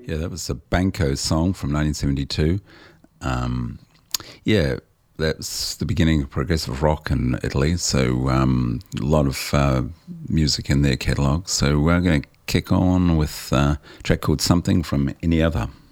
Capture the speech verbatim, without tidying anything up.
Yeah, that was a Banco song from nineteen seventy-two. Um, yeah, that's the beginning of progressive rock in Italy. So um, a lot of uh, music in their catalogue. So we're going to kick on with uh, a track called Something from Any Other.